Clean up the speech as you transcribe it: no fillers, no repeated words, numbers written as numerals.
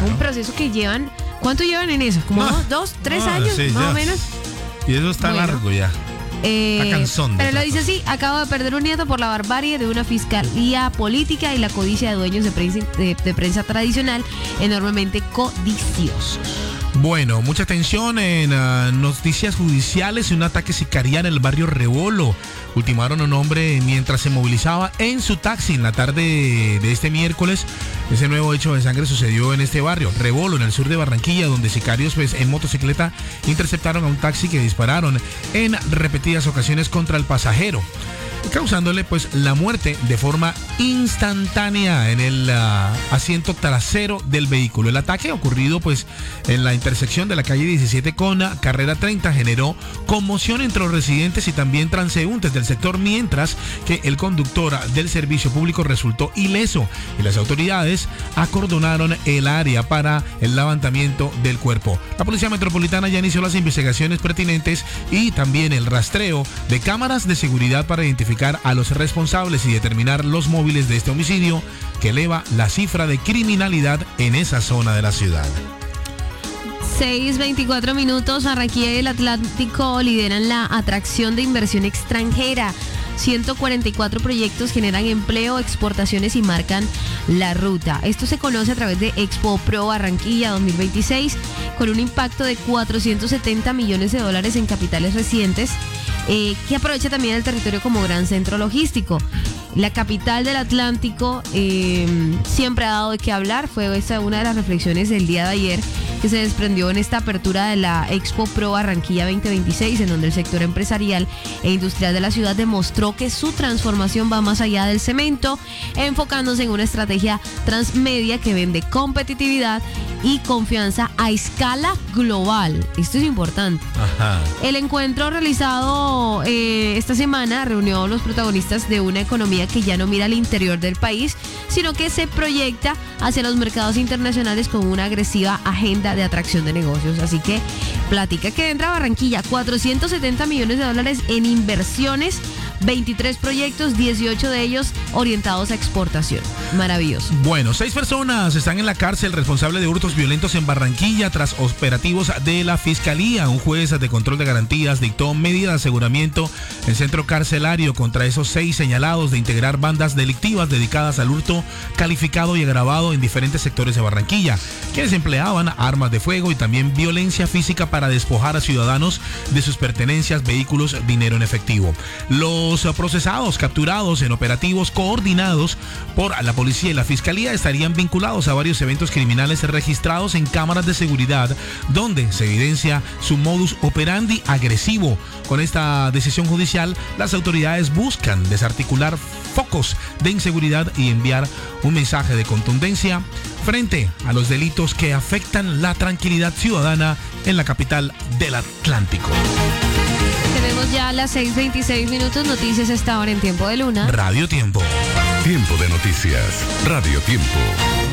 Un proceso que llevan, ¿cuánto llevan en eso? ¿Como 2, 3 años sí, más ya. o menos? Y eso está largo ya. Está cansón. Pero lo dice así: acabo de perder un nieto por la barbarie de una fiscalía política y la codicia de dueños de prensa tradicional enormemente codiciosos. Bueno, mucha atención en noticias judiciales. Un ataque sicarial en el barrio Rebolo. Ultimaron a un hombre mientras se movilizaba en su taxi en la tarde de este miércoles. Ese nuevo hecho de sangre sucedió en este barrio, Rebolo, en el sur de Barranquilla, donde sicarios en motocicleta interceptaron a un taxi que dispararon en repetidas ocasiones contra el pasajero, causándole la muerte de forma instantánea en el asiento trasero del vehículo. El ataque ocurrido en la intersección de la calle 17 con carrera 30 generó conmoción entre los residentes y también transeúntes del sector, mientras que el conductor del servicio público resultó ileso y las autoridades acordonaron el área para el levantamiento del cuerpo. La Policía Metropolitana ya inició las investigaciones pertinentes y también el rastreo de cámaras de seguridad para identificar a los responsables y determinar los móviles de este homicidio que eleva la cifra de criminalidad en esa zona de la ciudad. 6:24 minutos. Barranquilla y el Atlántico lideran la atracción de inversión extranjera. 144 proyectos generan empleo, exportaciones y marcan la ruta. Esto se conoce a través de Expo Pro Barranquilla 2026, con un impacto de 470 millones de dólares en capitales recientes, que aprovecha también el territorio como gran centro logístico. La capital del Atlántico siempre ha dado de qué hablar. Fue esta una de las reflexiones del día de ayer que se desprendió en esta apertura de la Expo Pro Barranquilla 2026, en donde el sector empresarial e industrial de la ciudad demostró que su transformación va más allá del cemento, enfocándose en una estrategia transmedia que vende competitividad y confianza a escala global. Esto es importante. Ajá. El encuentro realizado esta semana reunió a los protagonistas de una economía que ya no mira al interior del país, sino que se proyecta hacia los mercados internacionales con una agresiva agenda de atracción de negocios. Así que platica que entra a Barranquilla 470 millones de dólares en inversiones, 23 proyectos, 18 de ellos orientados a exportación. Maravilloso. Bueno, 6 personas están en la cárcel responsables de hurtos violentos en Barranquilla tras operativos de la Fiscalía. Un juez de control de garantías dictó medida de aseguramiento en centro carcelario contra esos 6 señalados de integrar bandas delictivas dedicadas al hurto calificado y agravado en diferentes sectores de Barranquilla, quienes empleaban armas de fuego y también violencia física para despojar a ciudadanos de sus pertenencias, vehículos, dinero en efectivo. Los procesados capturados en operativos coordinados por la policía y la fiscalía estarían vinculados a varios eventos criminales registrados en cámaras de seguridad, donde se evidencia su modus operandi agresivo. Con esta decisión judicial, las autoridades buscan desarticular focos de inseguridad y enviar un mensaje de contundencia frente a los delitos que afectan la tranquilidad ciudadana en la capital del Atlántico. Tenemos ya las 6:26 minutos. Noticias a esta hora en Tiempo de Luna. Radio Tiempo. Tiempo de noticias. Radio Tiempo.